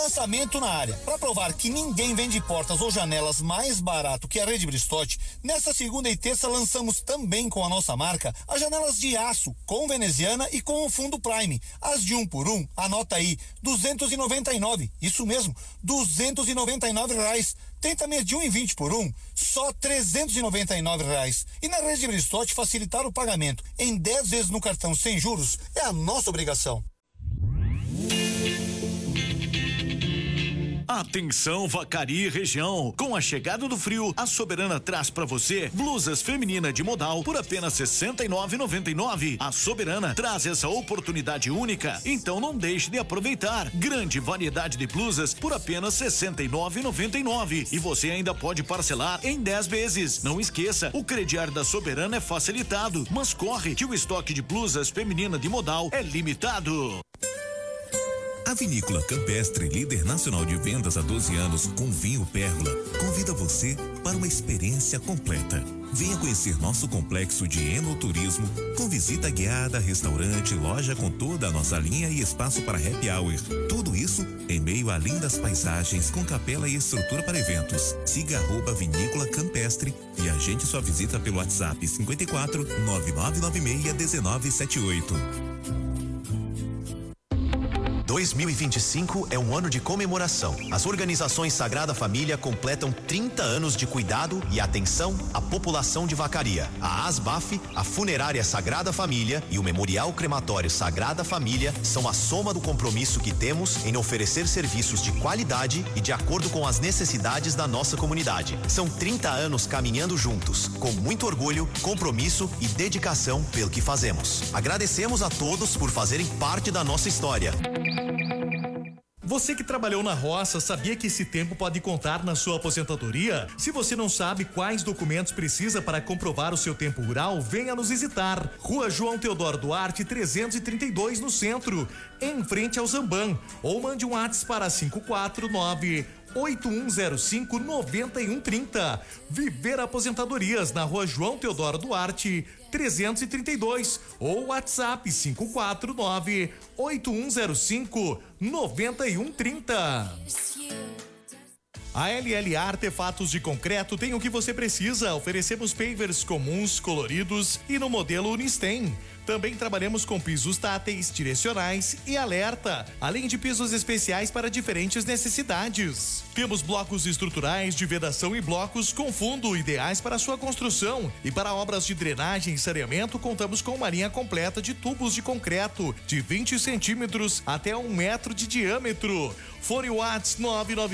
Lançamento na área. Para provar que ninguém vende portas ou janelas mais barato que a Rede Bristotti, nesta segunda e terça lançamos também com a nossa marca as janelas de aço com veneziana e com o fundo Prime. As de 1 por 1, anota aí, 299. Isso mesmo, R$299. Tem também as de 1,20 por 1, só R$399. E na Rede Bristotti, facilitar o pagamento em 10 vezes no cartão sem juros é a nossa obrigação. Atenção, Vacaria e região. Com a chegada do frio, a Soberana traz para você blusas feminina de modal por apenas R$ 69,99. A Soberana traz essa oportunidade única, então não deixe de aproveitar. Grande variedade de blusas por apenas R$ 69,99. E você ainda pode parcelar em 10 vezes. Não esqueça, o crediário da Soberana é facilitado, mas corre que o estoque de blusas feminina de modal é limitado. A Vinícola Campestre, líder nacional de vendas há 12 anos com vinho Pérgola, convida você para uma experiência completa. Venha conhecer nosso complexo de enoturismo, com visita guiada, restaurante, loja com toda a nossa linha e espaço para happy hour. Tudo isso em meio a lindas paisagens com capela e estrutura para eventos. Siga @Vinícola Campestre e agende sua visita pelo WhatsApp 54 9996 1978. 2025 é um ano de comemoração. As organizações Sagrada Família completam 30 anos de cuidado e atenção à população de Vacaria. A ASBAF, a Funerária Sagrada Família e o Memorial Crematório Sagrada Família são a soma do compromisso que temos em oferecer serviços de qualidade e de acordo com as necessidades da nossa comunidade. São 30 anos caminhando juntos, com muito orgulho, compromisso e dedicação pelo que fazemos. Agradecemos a todos por fazerem parte da nossa história. Você que trabalhou na roça, sabia que esse tempo pode contar na sua aposentadoria? Se você não sabe quais documentos precisa para comprovar o seu tempo rural, venha nos visitar. Rua João Teodoro Duarte, 332, no centro, em frente ao Zamban. Ou mande um WhatsApp para 549-8105-9130. Viver Aposentadorias, na Rua João Teodoro Duarte, 332, ou WhatsApp 549-8105-9130. A LL Artefatos de Concreto tem o que você precisa. Oferecemos pavers comuns, coloridos e no modelo Unistem. Também trabalhamos com pisos táteis, direcionais e alerta, além de pisos especiais para diferentes necessidades. Temos blocos estruturais de vedação e blocos com fundo, ideais para sua construção. E para obras de drenagem e saneamento, contamos com uma linha completa de tubos de concreto de 20 centímetros até 1 metro de diâmetro. Fone WhatsApp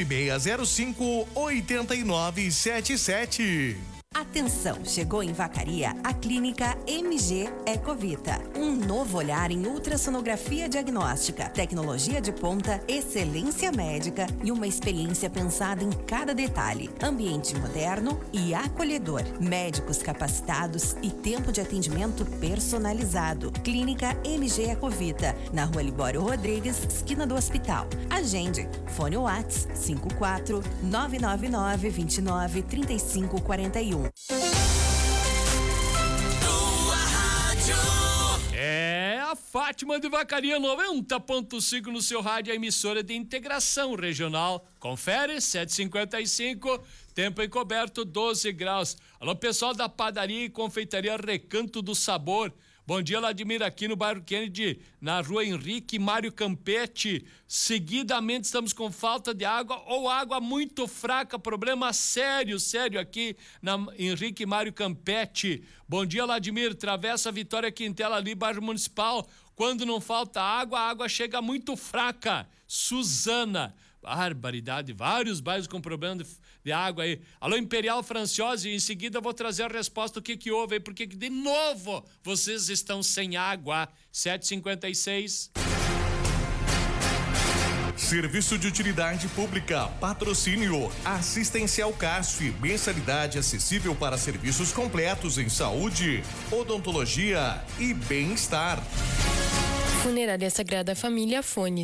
99605-8977. Atenção, chegou em Vacaria a clínica MG Ecovita. Um novo olhar em ultrassonografia diagnóstica, tecnologia de ponta, excelência médica e uma experiência pensada em cada detalhe. Ambiente moderno e acolhedor. Médicos capacitados e tempo de atendimento personalizado. Clínica MG Ecovita, na Rua Libório Rodrigues, esquina do hospital. Agende. Fone WhatsApp 54 999 29 35 41. É a Fátima de Vacaria 90.5 no seu rádio, a emissora de integração regional. Confere, 7h55, tempo encoberto, 12 graus. Alô, pessoal da padaria e confeitaria Recanto do Sabor. Bom dia, Vladimir, aqui no bairro Kennedy, na rua Henrique Mário Campetti. Seguidamente estamos com falta de água ou água muito fraca, problema sério aqui na Henrique Mário Campetti. Bom dia, Vladimir, Travessa Vitória Quintela ali, bairro Municipal. Quando não falta água, a água chega muito fraca. Suzana. Barbaridade, vários bairros com problema de água aí. Alô, Imperial Franciose, em seguida eu vou trazer a resposta, o que houve aí, porque de novo vocês estão sem água. 7h56. Serviço de utilidade pública, patrocínio, Assistencial CASF, mensalidade acessível para serviços completos em saúde, odontologia e bem-estar. Funerária Sagrada Família, fone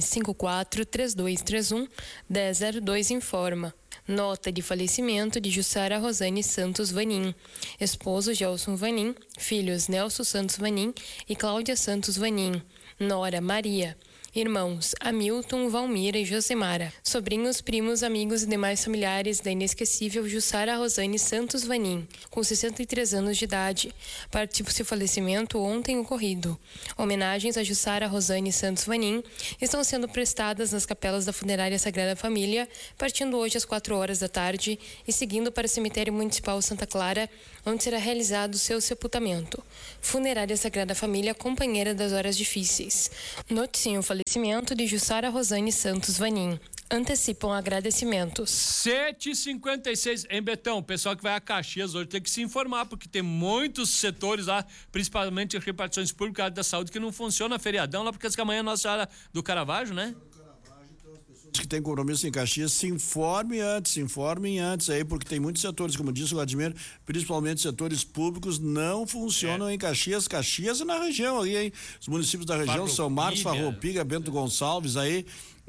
54-3231-1002 informa. Nota de falecimento de Jussara Rosane Santos Vanim, esposo Gelson Vanim, filhos Nelson Santos Vanim e Cláudia Santos Vanim, nora Maria. Irmãos Hamilton, Valmira e Josemara. Sobrinhos, primos, amigos e demais familiares da inesquecível Jussara Rosane Santos Vanin, com 63 anos de idade. Participa-se o falecimento ontem ocorrido. Homenagens a Jussara Rosane Santos Vanin estão sendo prestadas nas capelas da Funerária Sagrada Família, partindo hoje às 4 horas da tarde e seguindo para o Cemitério Municipal Santa Clara, onde será realizado o seu sepultamento. Funerária Sagrada Família, companheira das horas difíceis. Noticiam o falecimento de Jussara Rosane Santos Vanin. Antecipam agradecimentos. 7h56. Em Betão, o pessoal que vai a Caxias hoje tem que se informar, porque tem muitos setores lá, principalmente repartições públicas da saúde, que não funciona feriadão lá, porque as que amanhã é Nossa Senhora do Caravaggio, né? Que tem compromisso em Caxias, se informem antes aí, porque tem muitos setores, como disse o Vladimir, principalmente setores públicos, não funcionam em Caxias e na região aí, hein? Os municípios da região, São Marcos, Farroupilha, Bento Gonçalves aí,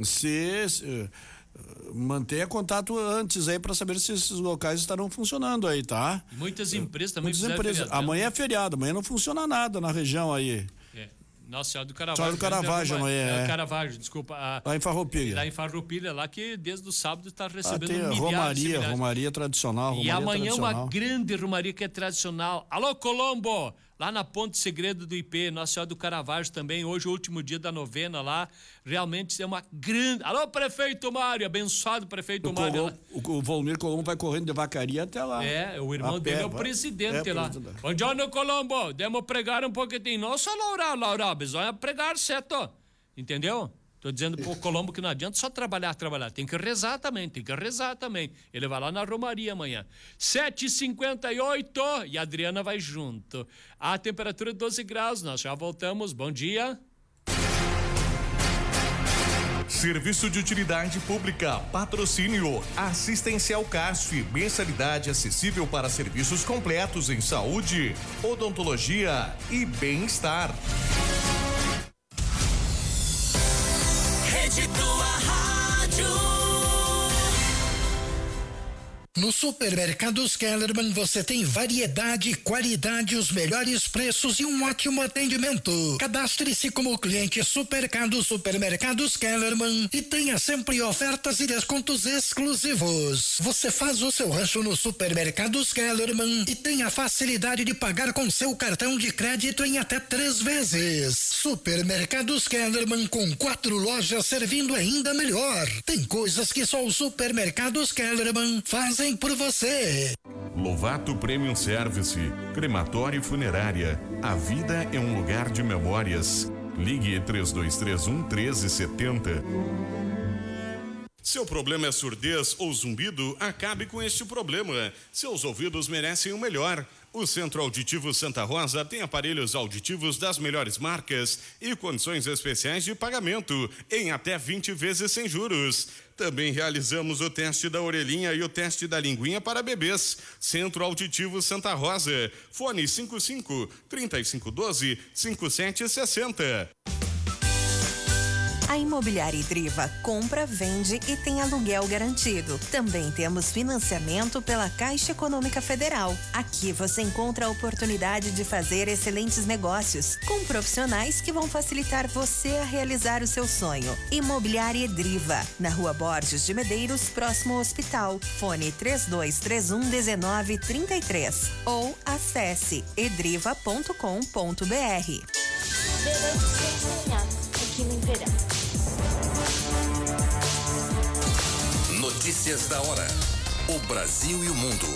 mantenha contato antes aí para saber se esses locais estarão funcionando aí, tá? Muitas empresas também. Muitas empresas. Amanhã é feriado, amanhã não funciona nada na região aí. Nossa Senhora do Caravaggio. Senhora do Caravaggio, amanhã. Caravaggio, desculpa. Lá em Farroupilha. Lá em Farroupilha, lá que desde o sábado está recebendo tem romaria tradicional. E amanhã uma grande romaria que é tradicional. Alô, Colombo! Lá na Ponte Segredo do IP, Nossa Senhora do Caravaggio também, hoje o último dia da novena lá, realmente é uma grande... Alô, prefeito Mário, abençoado prefeito Mário. O Valmir Colombo vai correndo de Vacaria até lá. O irmão dele é o presidente lá. Bom dia, Colombo, demos pregar um pouquinho. Nossa, Laura, bisogna pregar, certo? Entendeu? Tô dizendo pro Colombo que não adianta só trabalhar. Tem que rezar também. Ele vai lá na romaria amanhã. 7h58 e a Adriana vai junto. A temperatura 12 graus, nós já voltamos. Bom dia. Serviço de utilidade pública, patrocínio, Assistencial CASF, mensalidade acessível para serviços completos em saúde, odontologia e bem-estar. Rede Tua Rádio. No Supermercados Kellerman você tem variedade, qualidade, os melhores preços e um ótimo atendimento. Cadastre-se como cliente Supermercados Kellerman e tenha sempre ofertas e descontos exclusivos. Você faz o seu rancho no Supermercados Kellerman e tem a facilidade de pagar com seu cartão de crédito em até 3 vezes. Supermercados Kellerman, com 4 lojas servindo ainda melhor. Tem coisas que só os Supermercados Kellerman fazem por você. Lovato Premium Service, crematório e funerária. A vida é um lugar de memórias. Ligue 3231-1370. Seu problema é surdez ou zumbido? Acabe com este problema. Seus ouvidos merecem o melhor. O Centro Auditivo Santa Rosa tem aparelhos auditivos das melhores marcas e condições especiais de pagamento em até 20 vezes sem juros. Também realizamos o teste da orelhinha e o teste da linguinha para bebês. Centro Auditivo Santa Rosa. Fone 55-3512-5760. A Imobiliária Idriva compra, vende e tem aluguel garantido. Também temos financiamento pela Caixa Econômica Federal. Aqui você encontra a oportunidade de fazer excelentes negócios com profissionais que vão facilitar você a realizar o seu sonho. Imobiliária Idriva, na Rua Borges de Medeiros, próximo ao hospital. Fone 3231-1933 ou acesse edriva.com.br. Aqui no Imperial. Notícias da hora. O Brasil e o mundo.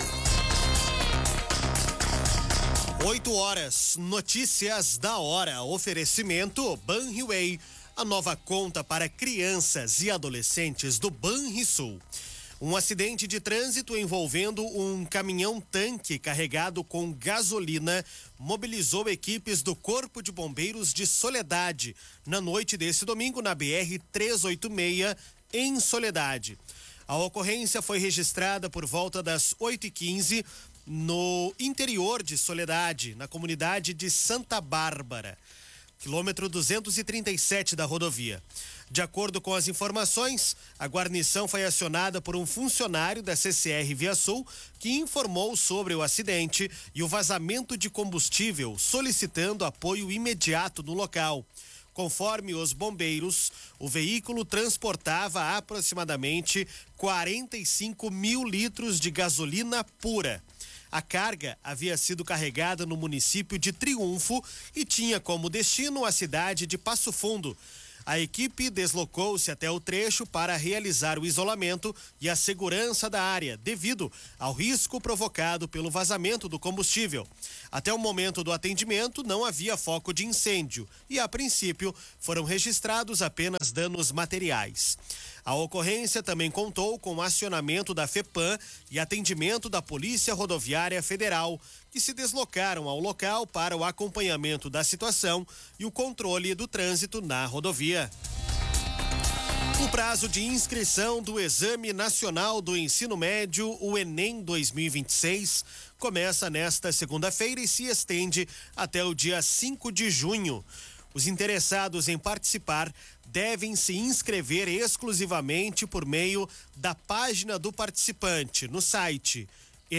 8 horas. Notícias da hora. Oferecimento Banriway. A nova conta para crianças e adolescentes do Banrisul. Um acidente de trânsito envolvendo um caminhão-tanque carregado com gasolina mobilizou equipes do Corpo de Bombeiros de Soledade na noite desse domingo na BR-386 em Soledade. A ocorrência foi registrada por volta das 8h15 no interior de Soledade, na comunidade de Santa Bárbara, quilômetro 237 da rodovia. De acordo com as informações, a guarnição foi acionada por um funcionário da CCR Via Sul que informou sobre o acidente e o vazamento de combustível, solicitando apoio imediato no local. Conforme os bombeiros, o veículo transportava aproximadamente 45 mil litros de gasolina pura. A carga havia sido carregada no município de Triunfo e tinha como destino a cidade de Passo Fundo. A equipe deslocou-se até o trecho para realizar o isolamento e a segurança da área, devido ao risco provocado pelo vazamento do combustível. Até o momento do atendimento, não havia foco de incêndio e, a princípio, foram registrados apenas danos materiais. A ocorrência também contou com o acionamento da FEPAM e atendimento da Polícia Rodoviária Federal, que se deslocaram ao local para o acompanhamento da situação e o controle do trânsito na rodovia. O prazo de inscrição do Exame Nacional do Ensino Médio, o Enem 2026, começa nesta segunda-feira e se estende até o dia 5 de junho. Os interessados em participar devem se inscrever exclusivamente por meio da página do participante no site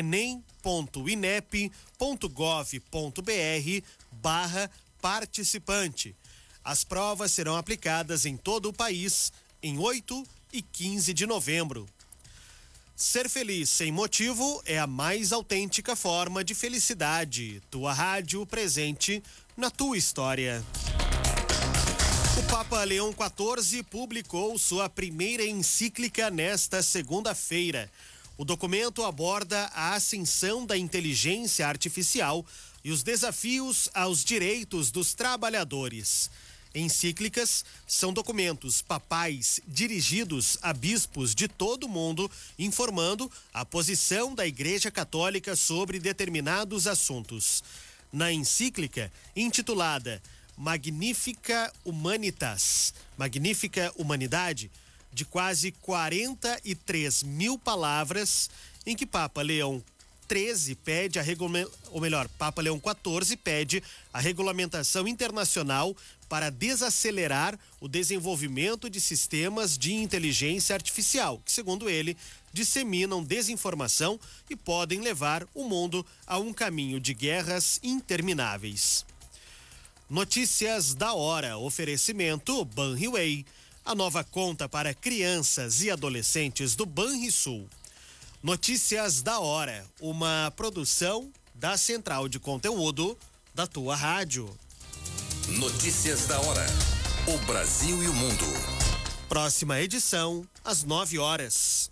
enem.inep.gov.br/participante. As provas serão aplicadas em todo o país em 8 e 15 de novembro. Ser feliz sem motivo é a mais autêntica forma de felicidade. Tua rádio presente na tua história. O Papa Leão XIV publicou sua primeira encíclica nesta segunda-feira. O documento aborda a ascensão da inteligência artificial e os desafios aos direitos dos trabalhadores. Encíclicas são documentos papais dirigidos a bispos de todo o mundo, informando a posição da Igreja Católica sobre determinados assuntos. Na encíclica, intitulada Magnificat Humanitas, Magnífica Humanidade, de quase 43 mil palavras, em que Papa Leão XIII pede Papa Leão XIV pede a regulamentação internacional para desacelerar o desenvolvimento de sistemas de inteligência artificial, que, segundo ele, disseminam desinformação e podem levar o mundo a um caminho de guerras intermináveis. Notícias da hora, oferecimento Banriway, a nova conta para crianças e adolescentes do Banrisul. Notícias da hora, uma produção da Central de Conteúdo da tua rádio. Notícias da hora, o Brasil e o mundo. Próxima edição, às 9 horas.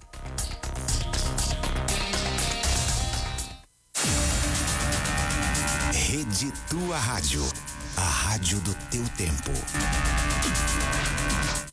Rede Tua Rádio, a rádio do teu tempo.